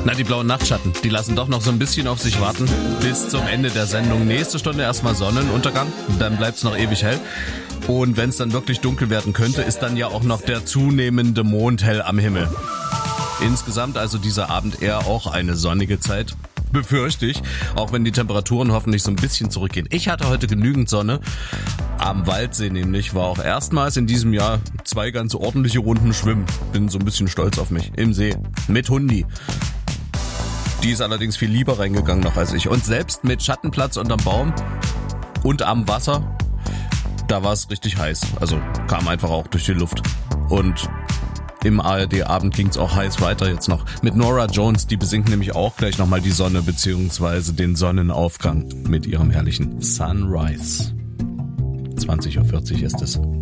Na, die blauen Nachtschatten, die lassen doch noch so ein bisschen auf sich warten. Bis zum Ende der Sendung. Nächste Stunde erstmal Sonnenuntergang, dann bleibt's noch ewig hell. Und wenn es dann wirklich dunkel werden könnte, ist dann ja auch noch der zunehmende Mond hell am Himmel. Insgesamt also dieser Abend eher auch eine sonnige Zeit. Befürchte ich, auch wenn die Temperaturen hoffentlich so ein bisschen zurückgehen. Ich hatte heute genügend Sonne. Am Waldsee nämlich war auch erstmals in diesem Jahr 2 ganz ordentliche Runden schwimmen. Bin so ein bisschen stolz auf mich. Im See. Mit Hundi. Die ist allerdings viel lieber reingegangen noch als ich. Und selbst mit Schattenplatz unterm Baum und am Wasser, da war es richtig heiß. Also kam einfach auch durch die Luft. Und im ARD-Abend ging's auch heiß weiter jetzt noch. Mit Norah Jones, die besingt nämlich auch gleich nochmal die Sonne bzw. den Sonnenaufgang mit ihrem herrlichen Sunrise. 20:40 Uhr ist es.